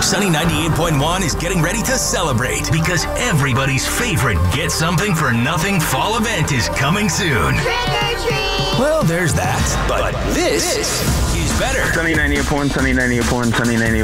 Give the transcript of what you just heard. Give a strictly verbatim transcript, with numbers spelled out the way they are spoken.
Sunny ninety-eight point one is getting ready to celebrate because everybody's favorite Get Something for Nothing fall event is coming soon. Trick or treat! Well, there's that. But this is better. Sunny ninety-eight point one, Sunny ninety-eight point one, Sunny ninety-eight